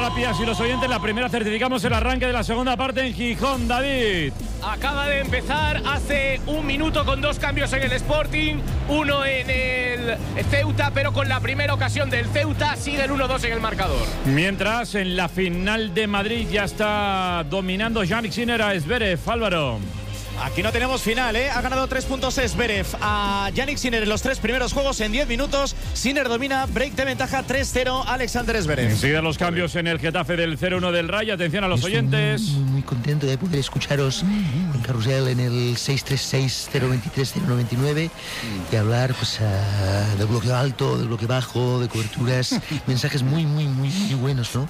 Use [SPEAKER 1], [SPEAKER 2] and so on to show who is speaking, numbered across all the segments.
[SPEAKER 1] rápidas y los oyentes. La primera certificamos el arranque de la segunda parte en Gijón, David.
[SPEAKER 2] Acaba de empezar hace un minuto con 2 cambios en el Sporting, uno en el Ceuta, pero con la primera ocasión del Ceuta sigue el 1-2 en el marcador.
[SPEAKER 1] Mientras en la final de Madrid ya está dominando Jannik Sinner a Zverev, Álvaro.
[SPEAKER 3] Aquí no tenemos final, ¿eh? Ha ganado 3 puntos Zverev a Jannik Sinner en los 3 primeros juegos en 10 minutos. Sinner domina, break de ventaja 3-0 Alexander Zverev.
[SPEAKER 1] Enseguida los cambios en el Getafe del 0-1 del Rayo. Atención a los oyentes.
[SPEAKER 4] Muy contento de poder escucharos en Carrusel en el 636-023-099 y hablar pues del bloque alto, del bloque bajo, de coberturas, mensajes muy buenos, ¿no?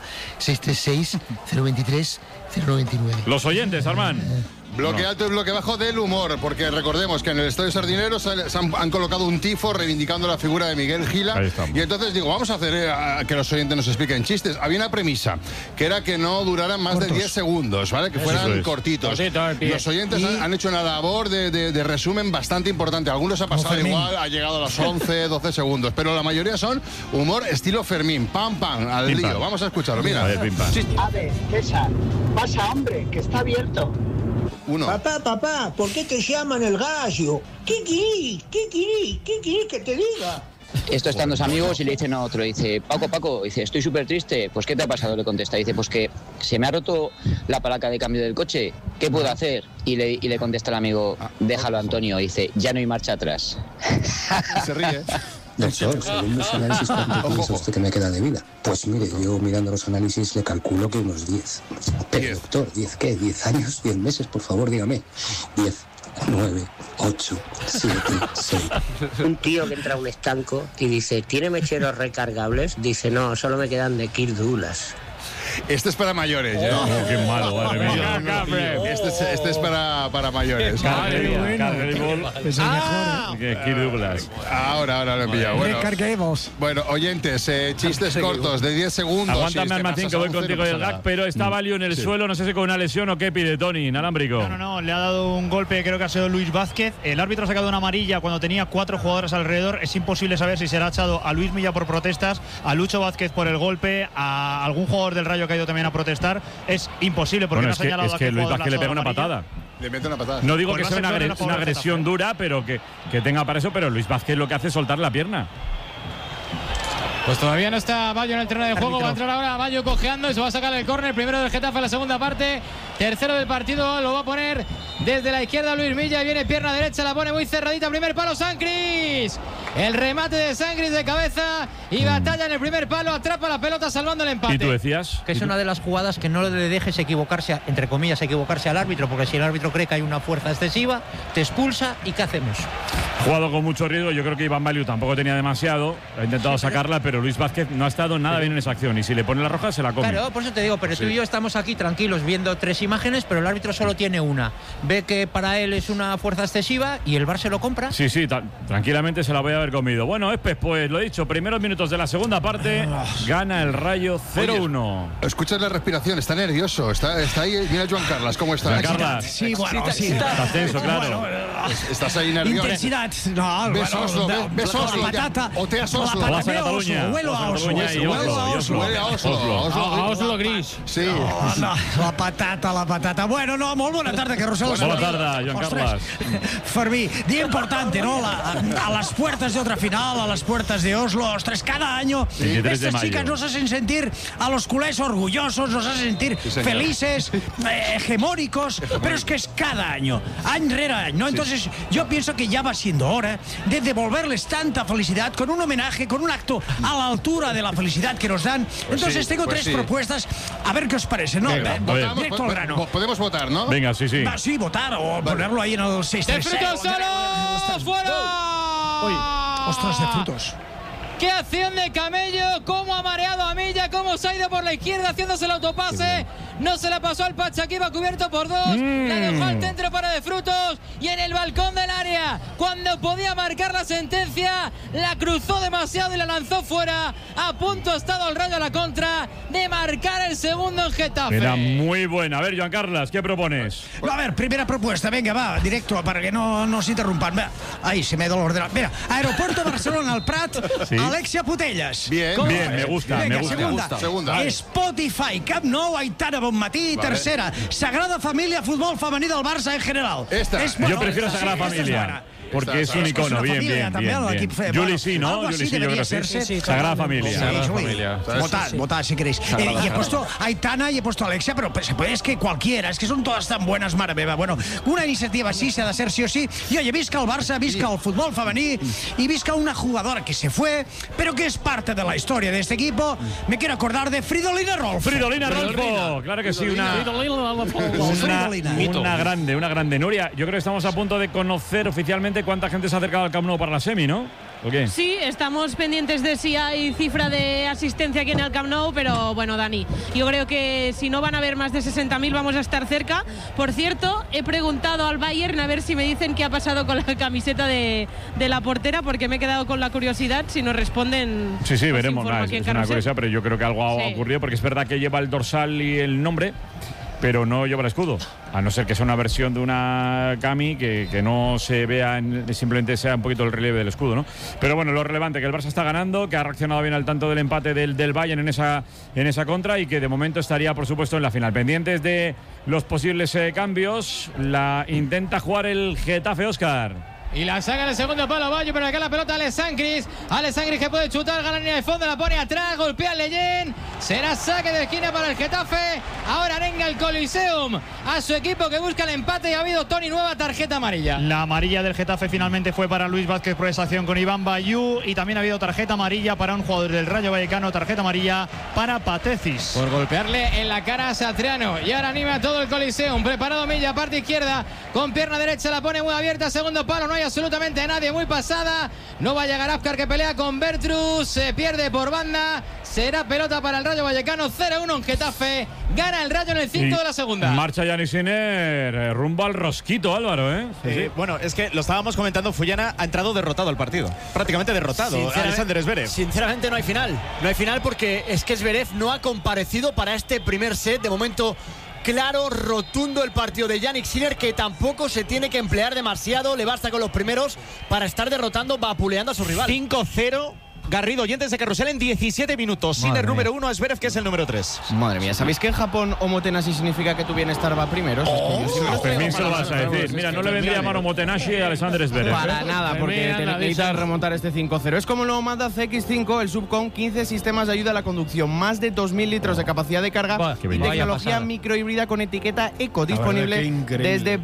[SPEAKER 4] 636-023-099.
[SPEAKER 1] Los oyentes, Armán.
[SPEAKER 5] Bloque alto y bloque bajo del humor, porque recordemos que en el Estadio Sardinero han colocado un tifo reivindicando la figura de Miguel Gila. Y entonces digo, vamos a hacer que los oyentes nos expliquen chistes. Había una premisa, que era que no duraran más de 10 segundos, ¿vale? Que fueran cortitos. Los oyentes han hecho una labor de resumen bastante importante. Algunos ha pasado igual, ha llegado a los 11, 12 segundos, pero la mayoría son humor estilo Fermín. Pam, al
[SPEAKER 1] Pim,
[SPEAKER 5] lío.
[SPEAKER 1] pam.
[SPEAKER 5] Vamos a escucharlo, mira.
[SPEAKER 1] A ver,
[SPEAKER 6] A ver, César, pasa, hombre, que está abierto.
[SPEAKER 5] Uno.
[SPEAKER 6] Papá, ¿por qué te llaman el gallo? ¿Qué querís que te diga?
[SPEAKER 7] Esto están 2 amigos y le dicen a otro, dice, Paco, dice, estoy súper triste. Pues, ¿qué te ha pasado? Le contesta, dice, pues que se me ha roto la palanca de cambio del coche, ¿qué puedo hacer? Y le contesta el amigo, déjalo, Antonio, dice, ya no hay marcha atrás.
[SPEAKER 5] Se ríe.
[SPEAKER 8] Doctor, según los análisis, ¿cuánto piensa usted que me queda de vida? Pues mire, yo mirando los análisis le calculo que unos 10. Pero doctor, ¿10 qué? ¿10 años? ¿10 meses? Por favor, dígame. 10, 9, 8, 7, 6.
[SPEAKER 9] Un tío que entra a un estanco y dice, ¿tiene mecheros recargables? Dice, no, solo me quedan de Kirk Douglas.
[SPEAKER 5] Este es para mayores, ¿eh?
[SPEAKER 1] Qué malo, madre mía.
[SPEAKER 5] Este es para mayores.
[SPEAKER 1] Es el mejor. Kirk Douglas.
[SPEAKER 5] Ahora lo he pillado. Bueno, oyentes, chistes cortos de 10 segundos.
[SPEAKER 1] Aguántame, Almacín, que voy contigo del gag, pero está Valio en el suelo, no sé si con una lesión o qué pide Tony, inalámbrico.
[SPEAKER 10] No, le ha dado un golpe, creo que ha sido Luis Vázquez. El árbitro ha sacado una amarilla cuando tenía 4 jugadores alrededor. Es imposible saber si será echado a Luis Milla por protestas, a Lucho Vázquez por el golpe, a algún jugador del Rayo que ha ido también a protestar. Es imposible porque no ha señalado
[SPEAKER 1] es que Luis Vázquez le pega una patada.
[SPEAKER 5] Le mete una patada.
[SPEAKER 1] No digo que sea una agresión dura, pero que tenga para eso, pero Luis Vázquez lo que hace es soltar la pierna.
[SPEAKER 11] Pues todavía no está Bayo en el terreno de juego. Va a entrar ahora Bayo cojeando y se va a sacar el córner. Primero del Getafe en la segunda parte. Tercero del partido. Lo va a poner desde la izquierda Luis Milla. Viene pierna derecha. La pone muy cerradita. Primer palo Sancris. El remate de Sancris de cabeza. Y batalla en el primer palo. Atrapa la pelota salvando el empate.
[SPEAKER 1] ¿Y tú decías?
[SPEAKER 4] Que es una de las jugadas que no le dejes equivocarse, entre comillas, equivocarse al árbitro, porque si el árbitro cree que hay una fuerza excesiva, te expulsa y ¿qué hacemos?
[SPEAKER 1] Jugado con mucho riesgo. Yo creo que Iván Baliu tampoco tenía demasiado. Ha intentado sacarla, pero Luis Vázquez no ha estado nada bien en esa acción. Y si le pone la roja, se la come.
[SPEAKER 4] Claro, por eso te digo, pero tú y yo estamos aquí tranquilos viendo 3 imágenes, pero el árbitro solo tiene una. Ve que para él es una fuerza excesiva y el VAR se lo compra.
[SPEAKER 1] Sí, tranquilamente se la voy a haber comido. Bueno, Espes, pues lo he dicho, primeros minutos de la segunda parte, gana el Rayo 0-1.
[SPEAKER 5] Escuchas la respiración, está nervioso. Está ahí, mira Joan Carlas, ¿cómo está?
[SPEAKER 1] Joan Carlas.
[SPEAKER 12] Sí, bueno, sí.
[SPEAKER 1] Estás tenso, claro.
[SPEAKER 5] Estás ahí nervioso.
[SPEAKER 12] Intensidad. No,
[SPEAKER 5] ves Oslo, ves Oslo.
[SPEAKER 12] Patata.
[SPEAKER 5] O te has Oslo.
[SPEAKER 1] Vas a Cataluña.
[SPEAKER 12] Huelo a Oslo.
[SPEAKER 5] Huele a
[SPEAKER 11] Oslo gris.
[SPEAKER 5] Sí.
[SPEAKER 12] La patata. Bueno, no, molt bona tarda, Carrusel.
[SPEAKER 1] Bona tarda, Joan Carles.
[SPEAKER 12] Fermí, día importante, ¿no? A las puertas de otra final, a las puertas de Oslo. Ostras, cada año estas chicas nos hacen sentir a los culés orgullosos, nos hacen sentir felices, hegemónicos, pero es que es cada año, año rere año, ¿no? Entonces yo pienso que ya va siendo hora de devolverles tanta felicidad con un homenaje, con un acto a la altura de la felicidad que nos dan. Entonces tengo 3 propuestas, a ver qué os parece, ¿no? Directo al grano.
[SPEAKER 5] Podemos votar, ¿no?
[SPEAKER 1] Venga, sí.
[SPEAKER 12] Sí, votar o ponerlo ahí en el 636.
[SPEAKER 11] ¡De frutos solos! ¡Fuera!
[SPEAKER 12] Ostras, de frutos.
[SPEAKER 11] ¡Qué acción de Camello! ¡Cómo ha mareado a Milla! ¿Cómo se ha ido por la izquierda haciéndose el autopase? No se la pasó al Pacha, que iba cubierto por 2. La dejó al centro para De Frutos.
[SPEAKER 13] y en el balcón del área, cuando podía marcar la sentencia, la cruzó demasiado y la lanzó fuera. A punto ha estado el Rayo a la contra de marcar el segundo en Getafe.
[SPEAKER 1] Era muy buena. A ver, Joan Carles, ¿qué propones?
[SPEAKER 12] No, a ver, primera propuesta, venga, va, directo, para que no nos interrumpan. Ahí se me da el ordenador. Mira, Aeropuerto Barcelona al Prat, ¿sí? Alexia Putellas.
[SPEAKER 5] Bien,
[SPEAKER 1] me gusta,
[SPEAKER 12] venga,
[SPEAKER 1] me gusta.
[SPEAKER 12] Segunda. Spotify, Camp Nou, Aitana Bonmatí, vale. Tercera, Sagrada Familia, fútbol femení del Barça en general.
[SPEAKER 1] Yo prefiero Sagrada Familia. Porque es un icono, bien. Juli sí, ¿no? Juli sí, yo creo que sí. Sagrada Familia.
[SPEAKER 12] Votad si queréis. Y he puesto Aitana y he puesto Alexia, pero es que cualquiera, es que son todas tan buenas, mare meva. Bueno, una iniciativa así se ha de hacer sí o sí. Y oye, visca el Barça, visca el fútbol femení y visca una jugadora que se fue, pero que es parte de la historia de este equipo. Me quiero acordar de Fridolina Rolfo.
[SPEAKER 1] Fridolina Rolfo, claro que sí, una grande. Nuria, yo creo que estamos a punto de conocer oficialmente cuánta gente se ha acercado al Camp Nou para la semi, ¿no? ¿O qué?
[SPEAKER 14] Sí, estamos pendientes de si hay cifra de asistencia aquí en el Camp Nou, pero bueno, Dani, yo creo que si no van a haber más de 60.000 vamos a estar cerca. Por cierto, he preguntado al Bayern a ver si me dicen qué ha pasado con la camiseta de la portera, porque me he quedado con la curiosidad. Si nos responden...
[SPEAKER 1] Sí, veremos. Es una curiosidad, pero yo creo que algo ha ocurrido, porque es verdad que lleva el dorsal y el nombre, pero no lleva el escudo, a no ser que sea una versión de una cami que no se vea, simplemente sea un poquito el relieve del escudo, ¿no? Pero bueno, lo relevante, que el Barça está ganando, que ha reaccionado bien al tanto del empate del Bayern en esa contra, y que de momento estaría, por supuesto, en la final. Pendientes de los posibles cambios, la intenta jugar el Getafe, Óscar.
[SPEAKER 11] Y la saca en el segundo palo Bayo, pero acá la pelota Alex Sangris que puede chutar, gana la línea de fondo, la pone atrás, golpea al Leyen. Será saque de esquina para el Getafe. Ahora arenga el Coliseum a su equipo que busca el empate, y ha habido Toni nueva tarjeta amarilla.
[SPEAKER 10] La amarilla del Getafe finalmente fue para Luis Vázquez por esa acción con Iván Bayú, y también ha habido tarjeta amarilla para un jugador del Rayo Vallecano, tarjeta amarilla para Patecis.
[SPEAKER 11] Por golpearle en la cara a Satriano. Y ahora anima a todo el Coliseum. Preparado Milla, parte izquierda, con pierna derecha la pone muy abierta, segundo palo, no hay absolutamente nadie, muy pasada. No va a llegar Afkar, que pelea con Bertrus, se pierde por banda. Será pelota para el Rayo Vallecano, 0-1 en Getafe. Gana el Rayo en el 5 de la segunda.
[SPEAKER 1] Marcha Yannick Sinner rumbo al rosquito, Álvaro, ¿eh?
[SPEAKER 3] Sí. Bueno, es que lo estábamos comentando, Fullana ha entrado derrotado al partido. Prácticamente derrotado, Alexander Zverev.
[SPEAKER 15] Sinceramente no hay final. No hay final porque es que Zverev no ha comparecido para este primer set. De momento, claro, rotundo el partido de Yannick Sinner, que tampoco se tiene que emplear demasiado. Le basta con los primeros para estar derrotando, vapuleando a su rival.
[SPEAKER 3] 5-0. Garrido, oyentes de Carrusel en 17 minutos. Sinner número 1, Zverev, que es el número 3.
[SPEAKER 16] Madre mía, ¿sabéis que en Japón Omotenashi significa que tu bienestar va primero?
[SPEAKER 1] Fermín se lo vas a decir. Mira, no le vendría mano Omotenashi a Alexander Zverev.
[SPEAKER 16] Para nada, porque necesita remontar este 5-0. Es como el nuevo Mazda CX-5, el sub con 15 sistemas de ayuda a la conducción, más de 2.000 litros de capacidad de carga y tecnología microhíbrida con etiqueta eco, disponible desde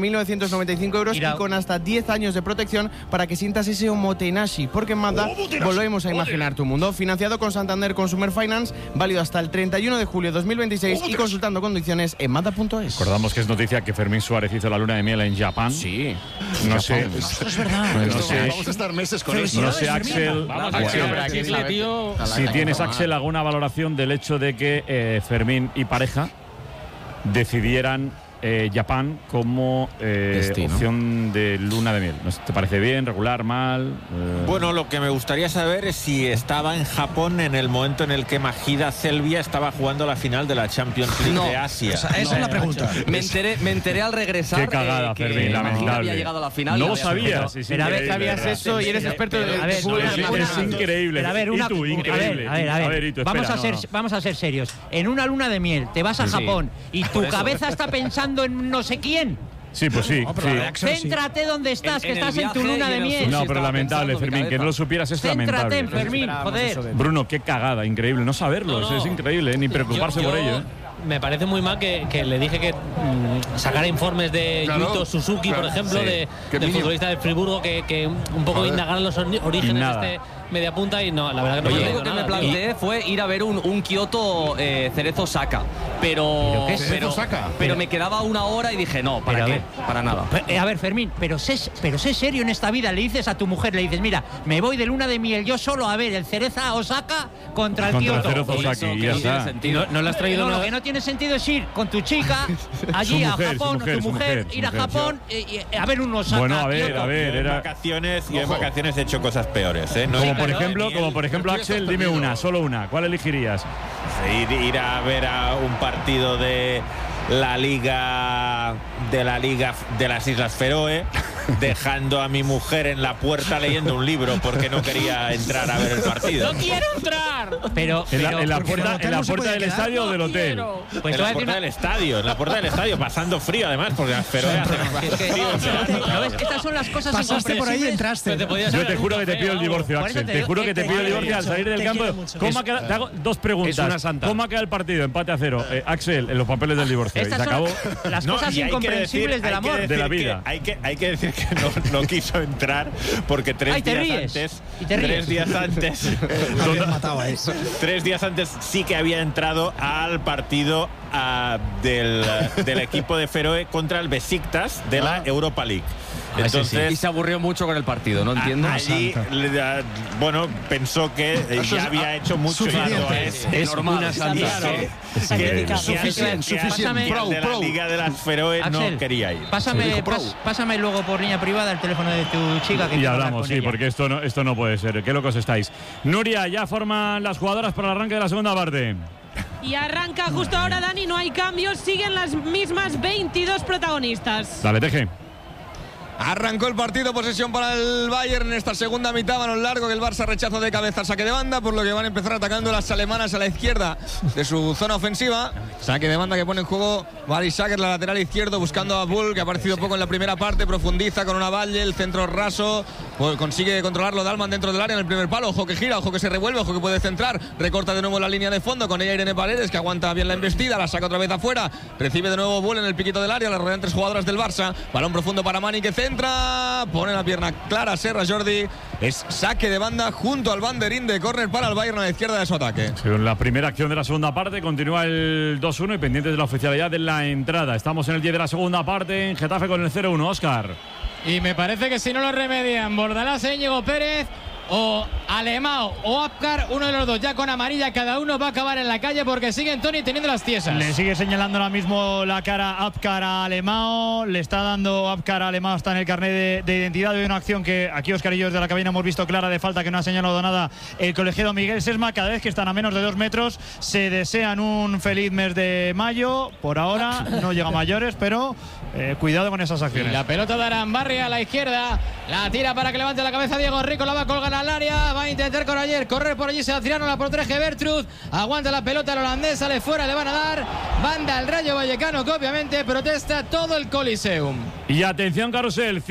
[SPEAKER 16] 29.995 euros y con hasta 10 años de protección para que sientas ese Omotenashi. Porque en Mazda volvemos a imaginar tu mundo. Financiado con Santander Consumer Finance, válido hasta el 31 de julio de 2026 y consultando condiciones en Mazda.es.
[SPEAKER 1] Recordamos que es noticia que Fermín Suárez hizo la luna de miel en Japón.
[SPEAKER 16] Sí.
[SPEAKER 1] No sé.
[SPEAKER 12] Esto es verdad.
[SPEAKER 1] No sé.
[SPEAKER 5] Vamos a estar meses con eso.
[SPEAKER 1] No sé, Axel. Si tienes, Axel, alguna valoración del hecho de que Fermín y pareja decidieran Japón como opción de luna de miel. ¿Te parece bien, regular, mal?
[SPEAKER 17] Bueno, lo que me gustaría saber es si estaba en Japón en el momento en el que Majida Selvia estaba jugando la final de la Champions League de Asia.
[SPEAKER 12] Esa es la pregunta.
[SPEAKER 15] Me enteré al regresar.
[SPEAKER 1] Qué cagada, Fermín, lamentable.
[SPEAKER 15] Había llegado a la final.
[SPEAKER 1] No lo sabías.
[SPEAKER 16] Pero a ver, sabías eso y eres experto de
[SPEAKER 1] es increíble.
[SPEAKER 4] Pero a ver,
[SPEAKER 1] increíble.
[SPEAKER 4] A ver, vamos a ser serios. En una luna de miel te vas a Japón y tu cabeza está pensando en no sé quién.
[SPEAKER 1] Sí, pues sí.
[SPEAKER 4] Céntrate donde estás, que estás en tu luna de miel.
[SPEAKER 1] No, pero lamentable, Fermín, que no lo supieras es lamentable.
[SPEAKER 4] Céntrate, Fermín, joder.
[SPEAKER 1] Bruno, qué cagada, increíble. No saberlo, es increíble, ni preocuparse por ello.
[SPEAKER 18] Me parece muy mal que le dije que sacara informes de Yuito Suzuki, por ejemplo, del futbolista del Friburgo, que un poco indagaran los orígenes media punta y no, la verdad que no.
[SPEAKER 19] Lo único que me planteé fue ir a ver un Kyoto Cerezo Osaka. Pero me quedaba una hora y dije, no, ¿para qué? Para nada.
[SPEAKER 12] A ver, Fermín, pero sé serio en esta vida. Le dices a tu mujer, le dices, mira, me voy de luna de miel yo solo a ver el Cereza Osaka contra el Kyoto.
[SPEAKER 18] No le has traído
[SPEAKER 12] Lo que no tiene sentido es ir con tu chica allí a Japón, tu mujer, ir a Japón y a ver un Osaka.
[SPEAKER 1] Bueno, a ver,
[SPEAKER 17] en vacaciones he hecho cosas peores, ¿eh?
[SPEAKER 1] Como por ejemplo, Axel, dime solo una. ¿Cuál elegirías?
[SPEAKER 17] Ir a ver a un partido de la Liga de las Islas Feroe, dejando a mi mujer en la puerta leyendo un libro porque no quería entrar a ver el partido.
[SPEAKER 13] ¡No quiero entrar!
[SPEAKER 12] Pero
[SPEAKER 1] en la puerta del estadio o del hotel.
[SPEAKER 12] Pues
[SPEAKER 17] en la puerta del estadio, pasando frío además, porque las Feroe hacen frío.
[SPEAKER 12] ¿No ves? Estas son las cosas incomprensibles. Por ahí entraste.
[SPEAKER 1] Yo te juro que te pido el divorcio, Axel. Te juro que te pido el divorcio al salir del campo. Te hago dos preguntas. ¿Cómo ha quedado el partido? Empate a 0. Axel, en los papeles del divorcio. Y se acabó.
[SPEAKER 12] Las cosas incomprensibles del amor.
[SPEAKER 1] De la vida.
[SPEAKER 17] Hay que decir que no quiso entrar porque 3 días antes sí que había entrado al partido del equipo de Feroe contra el Besiktas de la Europa League. Entonces,
[SPEAKER 19] y se aburrió mucho con el partido, no entiendo.
[SPEAKER 17] Allí, pensó que ya había hecho mucho.
[SPEAKER 19] Es normal.
[SPEAKER 17] Una santa.
[SPEAKER 19] Suficiente.
[SPEAKER 17] De la Liga de las Feroe no quería ir.
[SPEAKER 12] Pásame luego por línea privada el teléfono de tu chica.
[SPEAKER 1] Y hablamos, sí, porque esto no puede ser. Qué locos estáis. Nuria, ya forman las jugadoras para el arranque de la segunda parte.
[SPEAKER 14] Y arranca justo ahora, Dani, no hay cambios, siguen las mismas 22 protagonistas.
[SPEAKER 1] Dale, Teje.
[SPEAKER 20] Arrancó el partido, posesión para el Bayern en esta segunda mitad, balón largo que el Barça rechazo de cabeza, saque de banda, por lo que van a empezar atacando las alemanas a la izquierda de su zona ofensiva. Saque de banda que pone en juego Bari Sager, la lateral izquierdo, buscando a Bull, que ha aparecido poco en la primera parte, profundiza con una Valle, el centro raso, consigue controlarlo Dalman dentro del área en el primer palo, ojo que gira, ojo que se revuelve, ojo que puede centrar, recorta de nuevo la línea de fondo, con ella Irene Paredes, que aguanta bien la embestida, la saca otra vez afuera, recibe de nuevo Bull en el piquito del área, la rodean 3 jugadoras del Barça, balón profundo para Mani que centra, pone la pierna clara Serra Jordi, es saque de banda junto al banderín de córner para el Bayern a la izquierda de su ataque.
[SPEAKER 1] Sí, la primera acción de la segunda parte, continúa el 2-1 y pendientes de la oficialidad de la entrada. Estamos en el 10 de la segunda parte en Getafe con el 0-1, Óscar.
[SPEAKER 11] Y me parece que si no lo remedian Bordalás e Íñigo Pérez o Alemão o Apcar, uno de los dos ya con amarilla cada uno va a acabar en la calle porque siguen Toni teniendo las tiesas.
[SPEAKER 10] Le sigue señalando ahora mismo la cara Apcar a Alemão, le está dando Apcar a Alemão hasta en el carnet de identidad de una acción que aquí Óscar y yo desde la cabina hemos visto clara de falta que no ha señalado nada el colegiado Miguel Sesma. Cada vez que están a menos de 2 metros se desean un feliz mes de mayo. Por ahora no llega a mayores, pero cuidado con esas acciones.
[SPEAKER 11] Y la pelota de Arambarri a la izquierda, la tira para que levante la cabeza Diego Rico, la va a colgar al área, va a intentar correr por allí Sebastiano, la protege Bertrud, aguanta la pelota el holandés, sale fuera, le van a dar banda al Rayo Vallecano, que obviamente protesta todo el Coliseum.
[SPEAKER 1] Y atención, carrusel,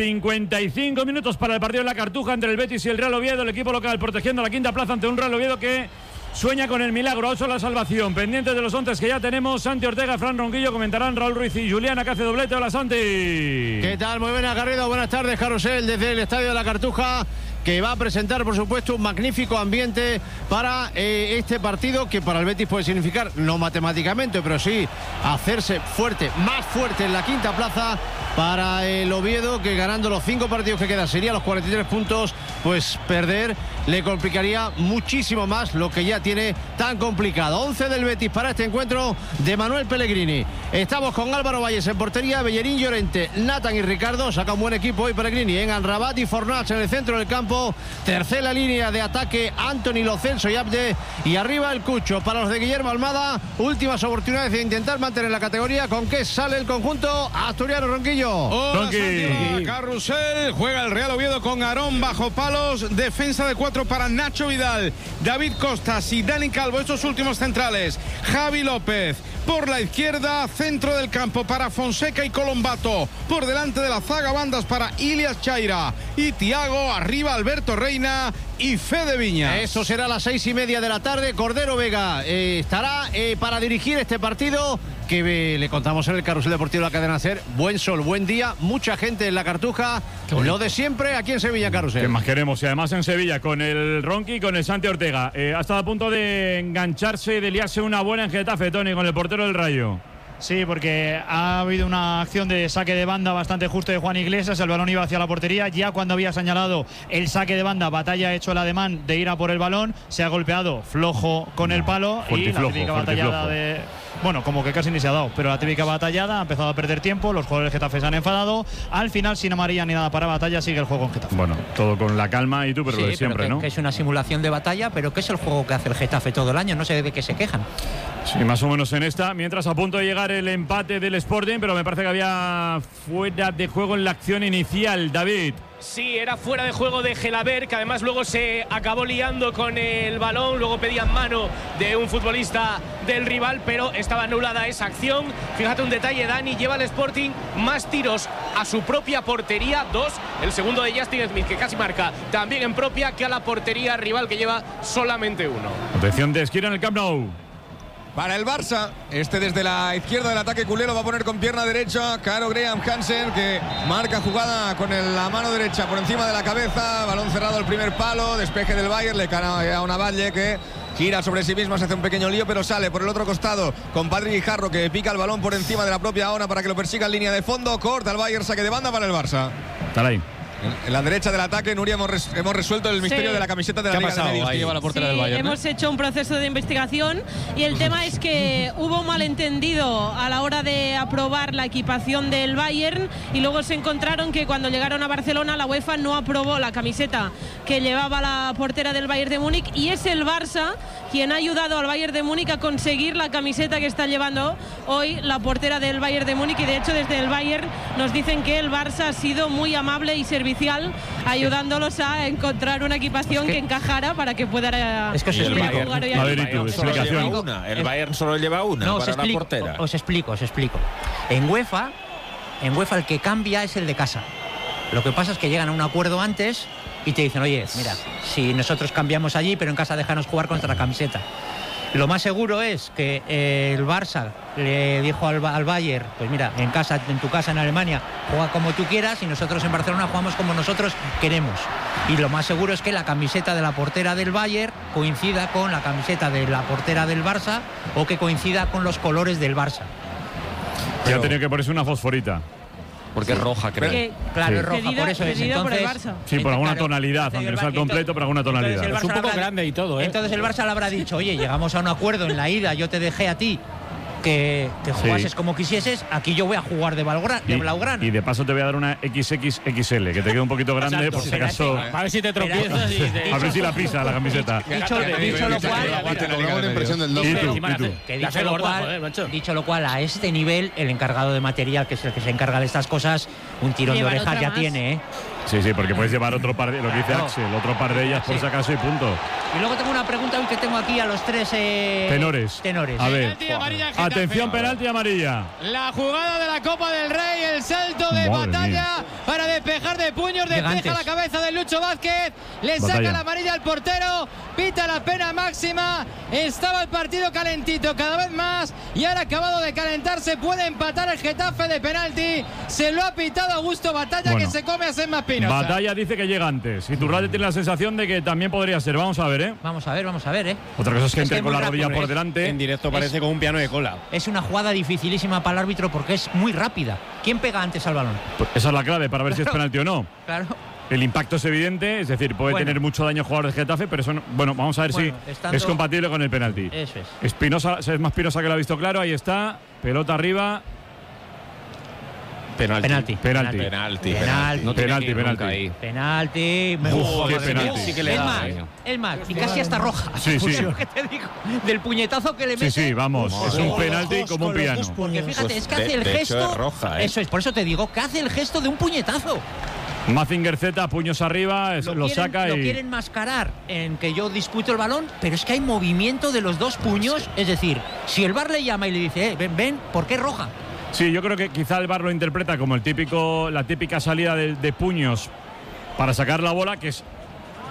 [SPEAKER 1] 55 minutos para el partido en la Cartuja entre el Betis y el Real Oviedo, el equipo local protegiendo la quinta plaza ante un Real Oviedo que sueña con el milagro, 8 la salvación. Pendientes de los 11 que ya tenemos, Santi Ortega, Fran Ronquillo, comentarán Raúl Ruiz y Juliana, que hace doblete. Hola, Santi.
[SPEAKER 21] ¿Qué tal? Muy buenas, Garrido. Buenas tardes, carrusel, desde el Estadio de la Cartuja, que va a presentar, por supuesto, un magnífico ambiente para este partido, que para el Betis puede significar, no matemáticamente, pero sí hacerse fuerte, más fuerte en la quinta plaza. Para el Oviedo, que ganando los 5 partidos que quedan sería los 43 puntos, pues perder le complicaría muchísimo más lo que ya tiene tan complicado. 11 del Betis para este encuentro de Manuel Pellegrini. Estamos con Álvaro Valles en portería, Bellerín, Llorente, Nathan y Ricardo. Saca un buen equipo hoy Pellegrini en Amrabat y Fornals en el centro del campo. Tercera línea de ataque, Anthony, Lo Celso y Abde. Y arriba el Cucho para los de Guillermo Almada. Últimas oportunidades de intentar mantener la categoría. ¿Con qué sale el conjunto asturiano, Ronquillo?
[SPEAKER 22] Hola, Santiago, carrusel, juega el Real Oviedo con Aarón bajo palos, defensa de 4 para Nacho Vidal, David Costas y Dani Calvo, estos últimos centrales. Javi López por la izquierda, centro del campo para Fonseca y Colombato, por delante de la zaga bandas para Ilias Chaira y Thiago, arriba Alberto Reina
[SPEAKER 21] y Fede Viñas. Eso será a las 6:30 de la tarde. Cordero Vega estará para dirigir este partido que le contamos en el Carrusel Deportivo de la Cadena SER. Buen sol, buen día, mucha gente en la Cartuja. Lo de siempre aquí en Sevilla, Carrusel.
[SPEAKER 1] ¿Qué más queremos? Y además en Sevilla, con el Ronqui y con el Santi Ortega. Ha estado a punto de engancharse y de liarse una buena en Getafe, Tony, con el portero del Rayo.
[SPEAKER 10] Sí, porque ha habido una acción de saque de banda bastante justo de Juan Iglesias. El balón iba hacia la portería. Ya cuando había señalado el saque de banda, Batalla ha hecho el ademán de ir a por el balón. Se ha golpeado flojo con el palo. Y la típica batallada de... Bueno, como que casi ni se ha dado, pero la típica batallada ha empezado a perder tiempo. Los jugadores de Getafe se han enfadado. Al final, sin amarilla ni nada para Batalla, sigue el juego en Getafe.
[SPEAKER 1] Bueno, todo con la calma y tú, pero lo de siempre, ¿no?
[SPEAKER 4] Que es una simulación de batalla, pero que es el juego que hace el Getafe todo el año. No sé de qué se quejan.
[SPEAKER 1] Sí, más o menos en esta. Mientras a punto de llegar el empate del Sporting, pero me parece que había fuera de juego en la acción inicial, David.
[SPEAKER 2] Sí, era fuera de juego de Gelabert, que además luego se acabó liando con el balón, luego pedían mano de un futbolista del rival, pero estaba anulada esa acción. Fíjate un detalle, Dani, lleva al Sporting más tiros a su propia portería, 2, el segundo de Justin Smith, que casi marca también en propia, que a la portería rival, que lleva solamente 1.
[SPEAKER 1] Atención de esquina en el Camp Nou.
[SPEAKER 20] Para el Barça, desde la izquierda del ataque culé lo va a poner con pierna derecha. Caro Graham Hansen, que marca jugada con la mano derecha por encima de la cabeza. Balón cerrado al primer palo, despeje del Bayern, le cae a una Valle que gira sobre sí misma, se hace un pequeño lío, pero sale por el otro costado con Padre Guijarro, que pica el balón por encima de la propia Ona para que lo persiga en línea de fondo. Corta el Bayern, saque de banda para el Barça.
[SPEAKER 1] Está ahí.
[SPEAKER 20] En la derecha del ataque, Nuria, hemos resuelto el misterio de la camiseta de la Liga de Medios que lleva la portera del Bayern.
[SPEAKER 14] Hemos hecho un proceso de investigación y el tema es que hubo un malentendido a la hora de aprobar la equipación del Bayern y luego se encontraron que cuando llegaron a Barcelona la UEFA no aprobó la camiseta que llevaba la portera del Bayern de Múnich y es el Barça quien ha ayudado al Bayern de Múnich a conseguir la camiseta que está llevando hoy la portera del Bayern de Múnich y de hecho desde el Bayern nos dicen que el Barça ha sido muy amable y servicial ayudándolos a encontrar una equipación que encajara para que puedan jugar hoy.
[SPEAKER 17] El Bayern solo lleva una para la portera.
[SPEAKER 4] Os explico. En UEFA el que cambia es el de casa. Lo que pasa es que llegan a un acuerdo antes y te dicen, oye, mira, si nosotros cambiamos allí, pero en casa déjanos jugar contra la camiseta. Lo más seguro es que el Barça le dijo al Bayern, pues mira, en tu casa en Alemania, juega como tú quieras y nosotros en Barcelona jugamos como nosotros queremos. Y lo más seguro es que la camiseta de la portera del Bayern coincida con la camiseta de la portera del Barça o que coincida con los colores del Barça.
[SPEAKER 1] Ya ha tenido que ponerse una fosforita.
[SPEAKER 19] Porque es roja, creo.
[SPEAKER 4] Claro, es roja, por eso es. Entonces,
[SPEAKER 1] sí, por alguna tonalidad, aunque no sea completo, por alguna tonalidad.
[SPEAKER 18] Es un poco grande y todo, ¿eh?
[SPEAKER 4] Entonces el Barça le habrá dicho, oye, llegamos a un acuerdo en la ida, yo te dejé a ti que te jugases como quisieses, aquí yo voy a jugar de blaugrana.
[SPEAKER 1] Y de paso te voy a dar una XXXL, que te quede un poquito grande. Exacto, por si acaso.
[SPEAKER 18] A ver si te tropiezas
[SPEAKER 1] a ver si la pisa la camiseta.
[SPEAKER 4] Dicho lo cual, dicho lo cual, a este nivel, el encargado de material, que es el que se encarga de estas cosas, un tirón de orejas ya tiene, ¿eh?
[SPEAKER 1] Sí, porque puedes llevar otro par de, lo que dice Axel, otro par de ellas por si acaso y punto.
[SPEAKER 4] Y luego tengo una pregunta hoy que tengo aquí a los tres tenores.
[SPEAKER 1] A ver, atención, penalti amarilla.
[SPEAKER 13] La jugada de la Copa del Rey, el salto de Batalla para despejar de puños, despeja la cabeza de Lucho Vázquez, le saca la amarilla al portero, pita la pena máxima, estaba el partido calentito cada vez más y ahora acabado de calentarse, puede empatar el Getafe de penalti, se lo ha pitado Augusto Batalla, que se come a Sema Espinosa.
[SPEAKER 1] Batalla dice que llega antes. Y Iturralde tiene la sensación de que también podría ser. Vamos a ver, ¿eh?
[SPEAKER 4] Vamos a ver, ¿eh?
[SPEAKER 1] Otra cosa es que entre con la rodilla por delante.
[SPEAKER 21] En directo parece como un piano de cola.
[SPEAKER 4] Es una jugada dificilísima para el árbitro porque es muy rápida. ¿Quién pega antes al balón?
[SPEAKER 1] Pues esa es la clave para ver si es penalti o no.
[SPEAKER 4] Claro.
[SPEAKER 1] El impacto es evidente, es decir, puede tener mucho daño jugador de Getafe, pero eso no, vamos a ver si es compatible con el penalti.
[SPEAKER 4] Eso es.
[SPEAKER 1] Espinosa es más Espinosa que lo ha visto claro, ahí está, pelota arriba.
[SPEAKER 4] Penalti.
[SPEAKER 1] No penalti.
[SPEAKER 4] Qué penalti.
[SPEAKER 1] Sí que
[SPEAKER 4] le da. Es más, y casi hasta roja.
[SPEAKER 1] Sí.
[SPEAKER 4] Lo que te digo, del puñetazo que le mete.
[SPEAKER 1] Sí, vamos. Es un penalti como un piano.
[SPEAKER 4] Porque fíjate, es que hace el gesto.
[SPEAKER 17] Es roja, ¿eh?
[SPEAKER 4] Eso es, por eso te digo, que hace el gesto de un puñetazo.
[SPEAKER 1] Mazinger Z, puños arriba, lo saca y...
[SPEAKER 4] Lo quieren mascarar en que yo disputo el balón, pero es que hay movimiento de los dos puños. Es decir, si el VAR le llama y le dice, ven, ¿por qué roja?
[SPEAKER 1] Sí, yo creo que quizá el VAR lo interpreta como la típica salida de puños para sacar la bola, que es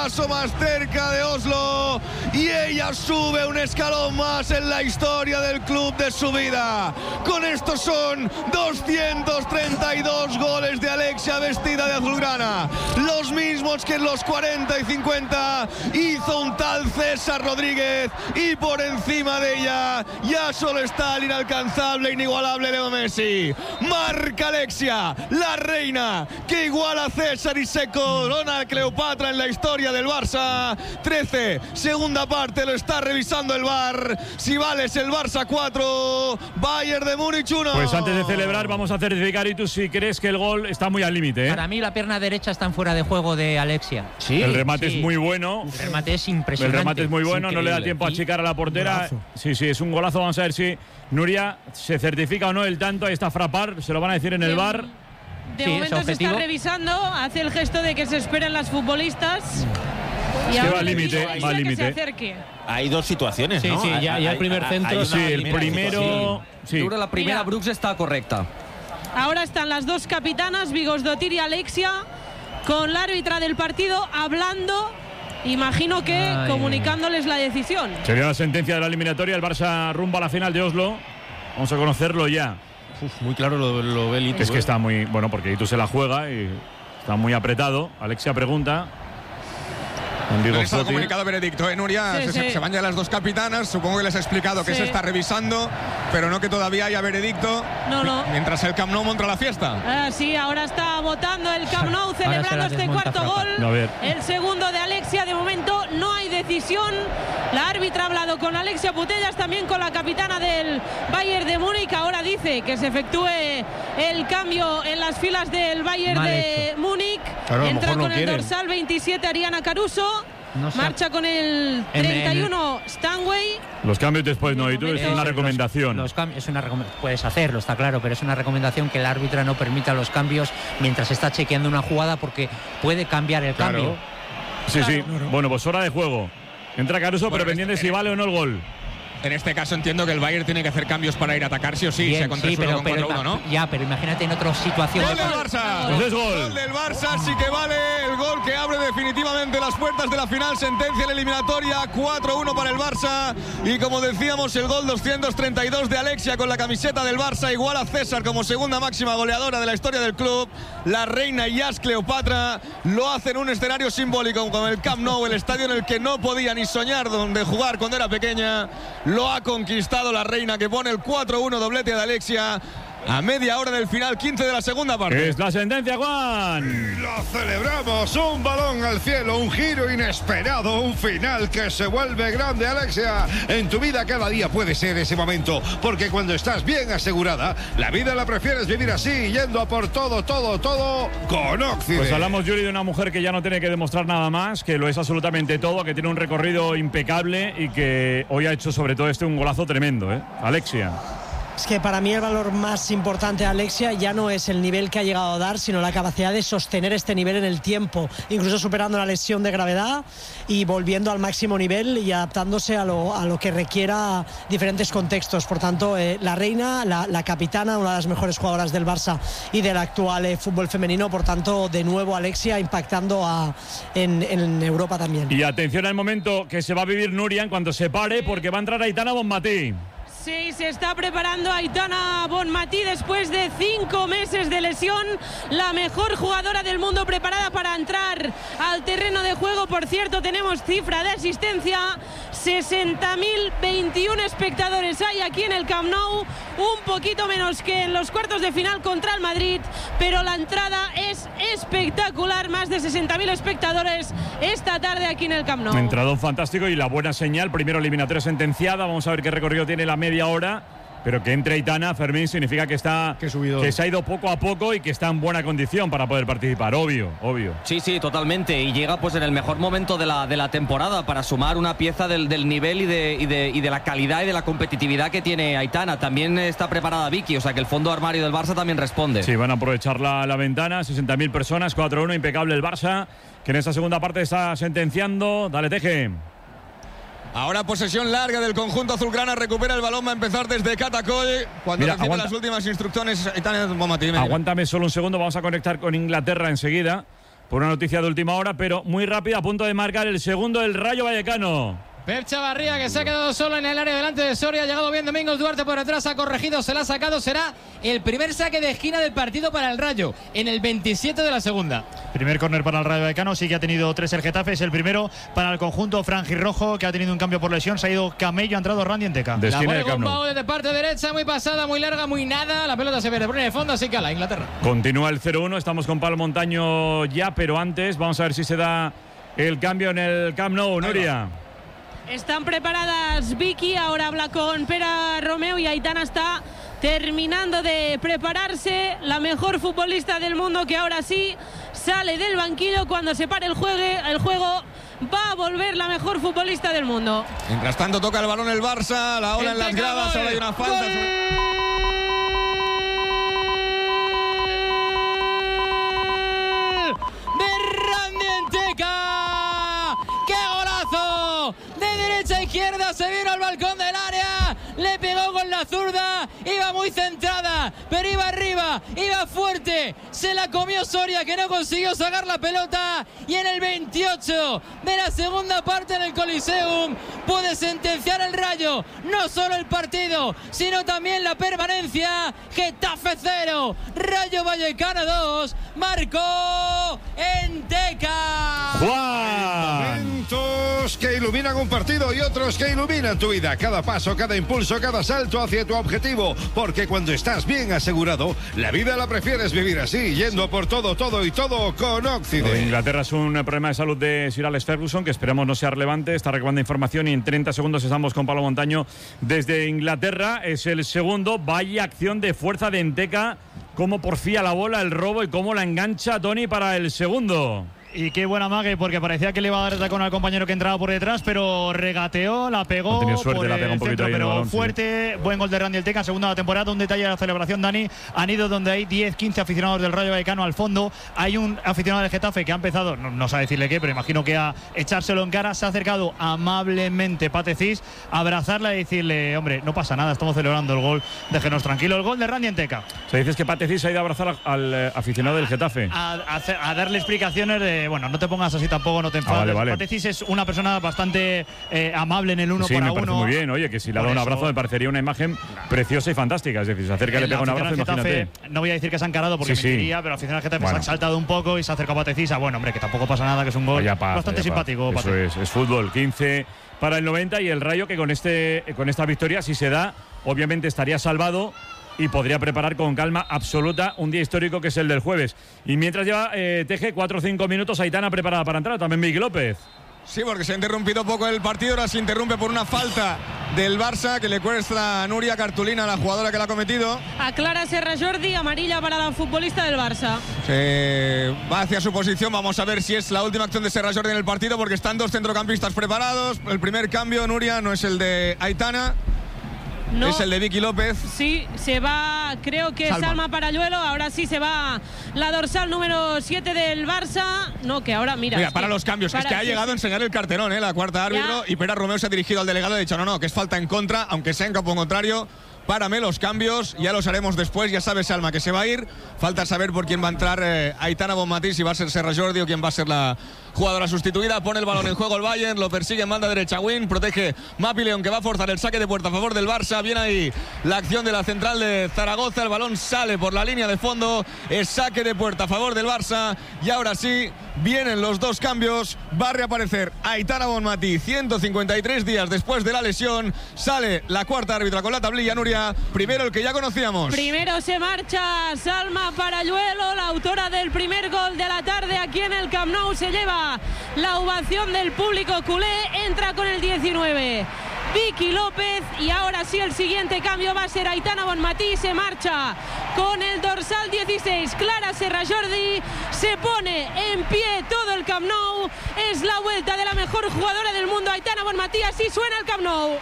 [SPEAKER 22] paso más cerca de Oslo y ella sube un escalón más en la historia del club de su vida. Con esto son 232 goles de Alexia vestida de azulgrana, los mismos que en los 40 y 50 hizo un tal César Rodríguez, y por encima de ella ya solo está el inalcanzable, inigualable Leo Messi. Marca Alexia, la reina, que iguala a César y se corona a Cleopatra en la historia del Barça. 13, segunda parte, lo está revisando el VAR. Si vale es el Barça 4, Bayern de Múnich 1.
[SPEAKER 1] Pues antes de celebrar vamos a certificar, y tú si crees que el gol está muy al límite, ¿eh?
[SPEAKER 4] Para mí la pierna derecha está en fuera de juego de Alexia.
[SPEAKER 1] Sí, el remate es muy bueno.
[SPEAKER 4] El remate es impresionante.
[SPEAKER 1] El remate es muy bueno, no le da tiempo a achicar a la portera. Sí, es un golazo. Vamos a ver si Nuria se certifica o no el tanto. Ahí está Frappart, se lo van a decir en el VAR.
[SPEAKER 14] De momento se está revisando, hace el gesto de que se esperan las futbolistas. Y
[SPEAKER 1] va al límite, va al límite.
[SPEAKER 17] Hay dos situaciones, ¿no?
[SPEAKER 11] Sí, ya el primer centro.
[SPEAKER 1] Sí, el primero.
[SPEAKER 19] Sí. Yo creo que la primera Brooks está correcta.
[SPEAKER 14] Ahora están las dos capitanas, Bigosdottir y Alexia, con la árbitra del partido hablando, imagino que comunicándoles la decisión.
[SPEAKER 1] Sería la sentencia de la eliminatoria, el Barça rumbo a la final de Oslo. Vamos a conocerlo ya.
[SPEAKER 11] Muy claro lo ve Itu.
[SPEAKER 1] Es que está muy bueno, porque Itu se la juega y está muy apretado. Alexia pregunta.
[SPEAKER 20] No les ha comunicado veredicto, Nuria.
[SPEAKER 14] Sí.
[SPEAKER 20] Se van ya las dos capitanas. Supongo que les ha explicado que se está revisando, pero no que todavía haya veredicto.
[SPEAKER 14] No.
[SPEAKER 20] Mientras el Camp Nou monta la fiesta.
[SPEAKER 14] Sí, ahora está votando el Camp Nou, celebrando este cuarto gol. El segundo de Alexia. De momento no hay decisión. La árbitra ha hablado con Alexia Putellas, también con la capitana del Bayern de Múnich. Ahora dice que se efectúe el cambio en las filas del Bayern de Múnich.
[SPEAKER 21] Claro,
[SPEAKER 14] entra con el dorsal 27 Ariana Caruso. Marcha con el 31 Stanway.
[SPEAKER 1] Los cambios después no, y tú es una recomendación.
[SPEAKER 4] Puedes hacerlo, está claro, pero es una recomendación que el árbitra no permita los cambios mientras está chequeando una jugada, porque puede cambiar el cambio.
[SPEAKER 1] Sí. Bueno, pues hora de juego. Entra Caruso, pero pendiente si vale o no el gol.
[SPEAKER 20] En este caso entiendo que el Bayern tiene que hacer cambios para ir a atacar sí o sí.
[SPEAKER 4] Bien,
[SPEAKER 20] se contrasuela con 4-1, ¿no?
[SPEAKER 4] Ya, pero imagínate en otra situación.
[SPEAKER 20] ¡Gol del Barça!
[SPEAKER 1] Pues es gol.
[SPEAKER 20] Gol del Barça, sí que vale. El gol que abre definitivamente las puertas de la final. Sentencia en la eliminatoria. 4-1 para el Barça. Y como decíamos, el gol 232 de Alexia con la camiseta del Barça. Igual a César como segunda máxima goleadora de la historia del club. La reina Yas Cleopatra lo hace en un escenario simbólico como el Camp Nou, el estadio en el que no podía ni soñar donde jugar cuando era pequeña. Lo ha conquistado la reina, que pone el 4-1, doblete de Alexia a media hora del final, 15 de la segunda parte.
[SPEAKER 1] Es la sentencia, Juan.
[SPEAKER 22] Y lo celebramos, un balón al cielo, un giro inesperado, un final que se vuelve grande, Alexia. En tu vida cada día puede ser ese momento, porque cuando estás bien asegurada, la vida la prefieres vivir así, yendo a por todo con Occident.
[SPEAKER 1] Pues hablamos, Yuri, de una mujer que ya no tiene que demostrar nada más, que lo es absolutamente todo, que tiene un recorrido impecable y que hoy ha hecho sobre todo un golazo tremendo, Alexia.
[SPEAKER 6] Es que para mí el valor más importante de Alexia ya no es el nivel que ha llegado a dar, sino la capacidad de sostener este nivel en el tiempo, incluso superando la lesión de gravedad y volviendo al máximo nivel y adaptándose a lo que requiera diferentes contextos. Por tanto, la reina, la capitana, una de las mejores jugadoras del Barça y del actual fútbol femenino. Por tanto, de nuevo Alexia impactando en Europa también.
[SPEAKER 1] Y atención al momento que se va a vivir Nuria en cuanto se pare, porque va a entrar Aitana Bonmatí.
[SPEAKER 14] Sí, se está preparando Aitana Bonmatí después de 5 meses de lesión. La mejor jugadora del mundo preparada para entrar al terreno de juego. Por cierto, tenemos cifra de asistencia. 60.021 espectadores hay aquí en el Camp Nou. Un poquito menos que en los cuartos de final contra el Madrid. Pero la entrada es espectacular. Más de 60.000 espectadores esta tarde aquí en el Camp Nou.
[SPEAKER 1] Entrado fantástico y la buena señal. Primero eliminatoria sentenciada. Vamos a ver qué recorrido tiene la media hora. Pero que entre Aitana, Fermín, significa que se ha ido poco a poco y que está en buena condición para poder participar, obvio.
[SPEAKER 19] Sí, totalmente. Y llega pues en el mejor momento de la temporada para sumar una pieza del nivel y de la calidad y de la competitividad que tiene Aitana. También está preparada Vicky, o sea que el fondo armario del Barça también responde.
[SPEAKER 1] Sí, van a aprovechar la ventana, 60.000 personas, 4-1, impecable el Barça, que en esta segunda parte está sentenciando. Dale, Teje.
[SPEAKER 20] Ahora posesión larga del conjunto azulgrana, recupera el balón, va a empezar desde Catacoy. Cuando recibe las últimas instrucciones, Aitana Bonmatí.
[SPEAKER 1] Aguántame solo un segundo, vamos a conectar con Inglaterra enseguida, por una noticia de última hora, pero muy rápida, a punto de marcar el segundo del Rayo Vallecano.
[SPEAKER 11] Pep Chavarría, que se ha quedado solo en el área delante de Soria. Ha llegado bien Domingos Duarte por detrás, ha corregido, se la ha sacado. Será el primer saque de esquina del partido para el Rayo, en el 27 de la segunda.
[SPEAKER 10] Primer córner para el Rayo Vallecano, sí que ha tenido 3 el Getafe. Es el primero para el conjunto franjirrojo, que ha tenido un cambio por lesión. Se ha ido Camello, ha entrado Randy Enteca.
[SPEAKER 11] La bola con Pau desde parte derecha, muy pasada, muy larga, muy nada. La pelota se pierde por el fondo, así que a la Inglaterra.
[SPEAKER 1] Continúa el 0-1, estamos con Pablo Montaño ya, pero antes vamos a ver si se da el cambio en el Camp Nou, Nuria.
[SPEAKER 14] Están preparadas Vicky, ahora habla con Pera Romeu y Aitana está terminando de prepararse. La mejor futbolista del mundo que ahora sí sale del banquillo cuando se pare el juego. Va a volver la mejor futbolista del mundo.
[SPEAKER 20] Mientras tanto toca el balón el Barça, la ola en las gradas, ahora hay una falta.
[SPEAKER 11] A izquierda, se vino al balcón del área, le pegó con la zurda, iba muy centrada, pero iba arriba, iba fuerte, se la comió Soria, que no consiguió sacar la pelota, y en el 28 de la segunda parte en el Coliseum puede sentenciar el Rayo no solo el partido, sino también la permanencia. Getafe 0, Rayo Vallecano 2, marcó Enteca.
[SPEAKER 22] Momentos que iluminan un partido y otros que iluminan tu vida. Cada paso, cada impulso, cada salto hacia tu objetivo. Porque cuando estás bien asegurado, la vida la prefieres vivir así, yendo por todo y todo con Occident.
[SPEAKER 1] Inglaterra es un problema de salud de Sir Alex Ferguson, que esperemos no sea relevante. Está recabando información y en 30 segundos estamos con Pablo Montaño desde Inglaterra. Es el segundo. Vaya acción de fuerza de Enteca. Cómo porfía la bola, el robo y cómo la engancha Tony para el segundo.
[SPEAKER 10] Y qué buena mague, porque parecía que le iba a dar el tacón al compañero que entraba por detrás, pero regateó, la pegó.
[SPEAKER 1] No tenía suerte,
[SPEAKER 10] por
[SPEAKER 1] la pegó un poquito
[SPEAKER 10] centro,
[SPEAKER 1] ahí
[SPEAKER 10] pero
[SPEAKER 1] balón,
[SPEAKER 10] fuerte. Sí. Buen gol de Randy Enteca, segunda de la temporada. Un detalle de la celebración, Dani. Han ido donde hay 10, 15 aficionados del Rayo Vallecano al fondo. Hay un aficionado del Getafe que ha empezado, no sabe decirle qué, pero imagino que a echárselo en cara. Se ha acercado amablemente Pate Cis a abrazarla y decirle: hombre, no pasa nada, estamos celebrando el gol, déjenos tranquilo. El gol de Randy Enteca.
[SPEAKER 1] O sea, dices que Pate Cis ha ido a abrazar al aficionado del Getafe.
[SPEAKER 10] A darle explicaciones de, bueno, no te pongas así tampoco, no te enfades.
[SPEAKER 1] Vale.
[SPEAKER 10] Pate Cis es una persona bastante amable en el uno
[SPEAKER 1] para
[SPEAKER 10] uno.
[SPEAKER 1] Sí, me parece muy bien. Oye, que si le ha dado un abrazo me parecería una imagen preciosa y fantástica. Es decir, se acerca y le pega un abrazo, imagínate.
[SPEAKER 10] No voy a decir que se han encarado porque mentiría, pero al final el Getafe se ha saltado un poco y se ha acercado a Pate Cis. Bueno, hombre, que tampoco pasa nada, que es un gol bastante simpático.
[SPEAKER 1] Eso es fútbol. 15 para el 90 y el Rayo, que con esta victoria, si se da, obviamente estaría salvado y podría preparar con calma absoluta un día histórico que es el del jueves. Y mientras lleva Teje 4 o 5 minutos, Aitana preparada para entrar, también Vicky López.
[SPEAKER 20] Sí, porque se ha interrumpido poco el partido, ahora se interrumpe por una falta del Barça que le cuesta a Nuria cartulina a la jugadora que la ha cometido.
[SPEAKER 14] Aclara Serra Jordi, amarilla para la futbolista del Barça.
[SPEAKER 20] Se va hacia su posición, vamos a ver si es la última acción de Serra Jordi en el partido, porque están dos centrocampistas preparados. El primer cambio, Nuria, no es el de Aitana. No, es el de Vicky López.
[SPEAKER 14] Sí, se va, creo que Salma Paralluelo. Ahora sí se va la dorsal número 7 del Barça. No, que ahora, mira.
[SPEAKER 20] Para los cambios, es que ha llegado a enseñar el carterón, la cuarta árbitro. Y Pera Romeu se ha dirigido al delegado y ha dicho: no, que es falta en contra, aunque sea en campo contrario. Párame los cambios, ya los haremos después. Ya sabes, Salma, que se va a ir. Falta saber por quién va a entrar Aitana Bonmatí, si va a ser Serra Jordi o quién va a ser la jugadora sustituida. Pone el balón en juego el Bayern, lo persigue en banda derecha Win, protege Mapi León, que va a forzar el saque de puerta a favor del Barça. Viene ahí la acción de la central de Zaragoza, el balón sale por la línea de fondo, es saque de puerta a favor del Barça. Y ahora sí, vienen los dos cambios. Va a reaparecer Aitana Bonmatí, 153 días después de la lesión. Sale la cuarta árbitra con la tablilla, Nuria. Primero el que ya conocíamos.
[SPEAKER 14] Primero se marcha Salma Paralluelo, la autora del primer gol de la tarde aquí en el Camp Nou. Se lleva la ovación del público culé, entra con el 19 Vicky López, y ahora sí el siguiente cambio va a ser Aitana Bonmatí. Se marcha con el dorsal 16 Clara Serra Jordi, se pone en pie todo el Camp Nou. Es la vuelta de la mejor jugadora del mundo, Aitana Bonmatí. Así suena el Camp Nou.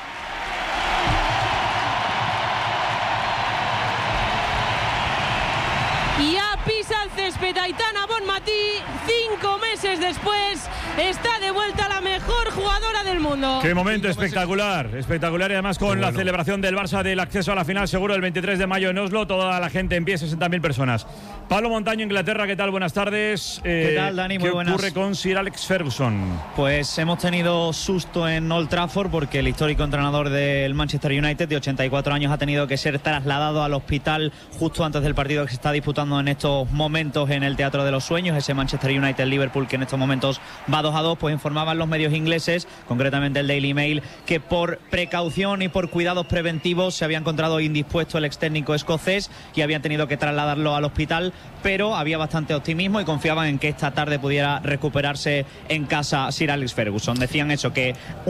[SPEAKER 14] Y a pisa el césped Aitana Bonmatí, 5 meses meses después está de vuelta la mejor jugadora del mundo.
[SPEAKER 1] Qué momento espectacular, espectacular, y además con la celebración del Barça del acceso a la final seguro el 23 de mayo en Oslo, toda la gente en pie, 60.000 personas. Pablo Montaño, Inglaterra, ¿qué tal? Buenas tardes.
[SPEAKER 7] ¿Qué tal, Dani? Muy buenas.
[SPEAKER 1] ¿Qué ocurre con Sir Alex Ferguson?
[SPEAKER 7] Pues hemos tenido susto en Old Trafford porque el histórico entrenador del Manchester United de 84 años ha tenido que ser trasladado al hospital justo antes del partido que se está disputando en estos momentos en el Teatro de los Sueños, ese Manchester United-Liverpool que en estos momentos va 2-2. Pues informaban los medios ingleses, concretamente el Daily Mail, que por precaución y por cuidados preventivos se había encontrado indispuesto el ex técnico escocés y habían tenido que trasladarlo al hospital, pero había bastante optimismo y confiaban en que esta tarde pudiera recuperarse en casa Sir Alex Ferguson. Decían eso, que